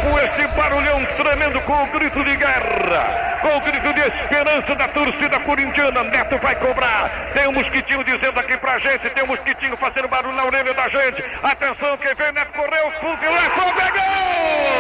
com esse barulhão tremendo, com o grito de guerra, com o grito de esperança da torcida corintiana. Neto vai cobrar. Tem um mosquitinho dizendo aqui pra gente, tem um mosquitinho fazendo barulho na orelha da gente. Atenção, quem vem, Neto correu, fuzilou, pegou!